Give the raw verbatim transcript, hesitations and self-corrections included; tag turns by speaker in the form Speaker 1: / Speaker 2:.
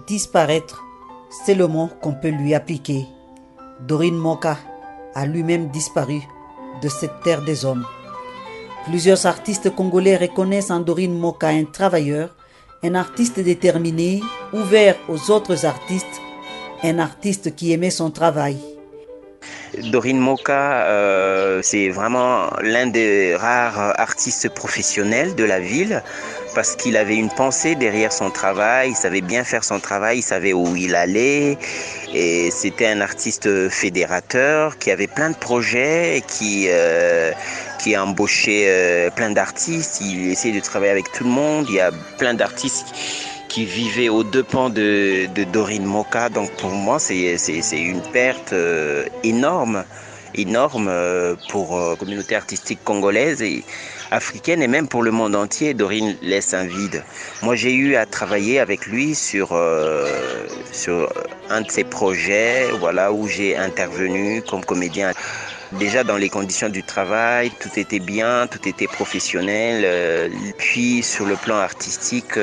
Speaker 1: Disparaître, c'est le mot qu'on peut lui appliquer. Dorine Moka a lui-même disparu de cette terre des hommes. Plusieurs artistes congolais reconnaissent en Dorine Moka un travailleur, un artiste déterminé, ouvert aux autres artistes, un artiste qui aimait son travail.
Speaker 2: Dorine Moka, euh, c'est vraiment l'un des rares artistes professionnels de la ville parce qu'il avait une pensée derrière son travail, il savait bien faire son travail, il savait où il allait et c'était un artiste fédérateur qui avait plein de projets, qui, euh, qui a embauché euh, plein d'artistes, il essayait de travailler avec tout le monde, il y a plein d'artistes qui vivait aux deux pans de, de Dorine Moka. Donc pour moi, c'est, c'est, c'est une perte euh, énorme, énorme euh, pour la euh, communauté artistique congolaise et africaine et même pour le monde entier. Dorine laisse un vide. Moi, j'ai eu à travailler avec lui sur, euh, sur un de ses projets, voilà, où j'ai intervenu comme comédien. Déjà dans les conditions du travail, tout était bien, tout était professionnel. Euh, puis sur le plan artistique,